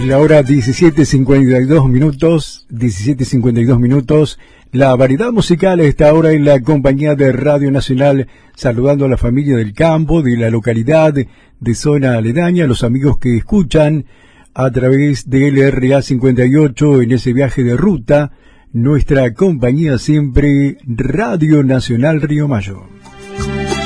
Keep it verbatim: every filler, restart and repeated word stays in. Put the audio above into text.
La hora diecisiete cincuenta y dos minutos, diecisiete cincuenta y dos minutos, la variedad musical a esta hora en la compañía de Radio Nacional, saludando a la familia del campo, de la localidad, de zona aledaña, a los amigos que escuchan a través de L R A cincuenta y ocho en ese viaje de ruta, nuestra compañía siempre, Radio Nacional Río Mayo.